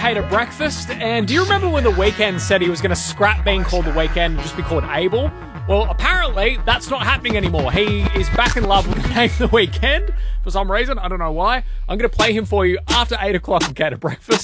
Cater Breakfast, and do you remember when The Weeknd said he was going to scrap being called The Weeknd and just be called Abel? Well, apparently, that's not happening anymore. He is back in love with the name The Weeknd for some reason. I don't know why. I'm going to play him for you after 8 o'clock on Cater Breakfast.